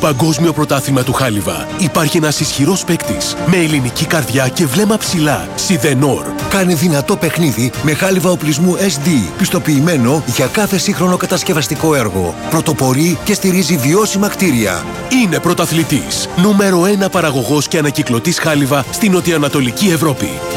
Παγκόσμιο πρωτάθλημα του Χάλιβα. Υπάρχει ένας ισχυρός παίκτης με ελληνική καρδιά και βλέμμα ψηλά. Σιδενόρ. Κάνει δυνατό παιχνίδι με χάλιβα οπλισμού SD, πιστοποιημένο για κάθε σύγχρονο κατασκευαστικό έργο. Πρωτοπορεί και στηρίζει βιώσιμα κτίρια. Είναι πρωταθλητής. Νούμερο 1 παραγωγός και ανακυκλωτής χάλιβα στην νοτιοανατολική Ευρώπη.